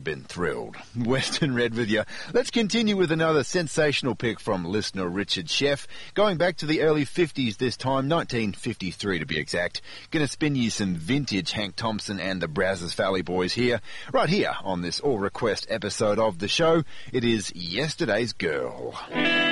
Been thrilled. Western Red with you. Let's continue with another sensational pick from listener Richard Sheff. Going back to the early 50s this time, 1953 to be exact. Gonna spin you some vintage Hank Thompson and the Brazos Valley Boys here, right here on this all request episode of the show. It is Yesterday's Girl.